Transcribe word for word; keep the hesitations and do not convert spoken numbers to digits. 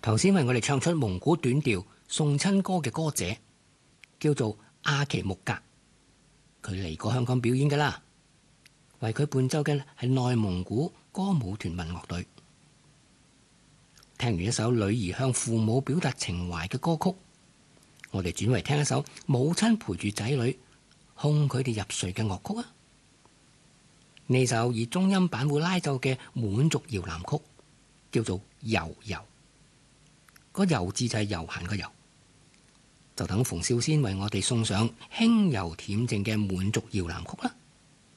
頭先為我哋唱出蒙古短調送親歌嘅歌者叫做阿奇木格，佢嚟過香港表演噶啦，為佢伴奏嘅係內蒙古歌舞團民樂隊。聽完一首女兒向父母表達情懷嘅歌曲，我哋轉為聽一首母親陪住仔女哄佢哋入睡嘅樂曲啊！呢首以中音板胡拉奏嘅滿族搖籃曲叫做《遊遊》，個遊字就係悠閒個遊，就等馮少先為我哋送上輕柔恬靜嘅滿族搖籃曲啦。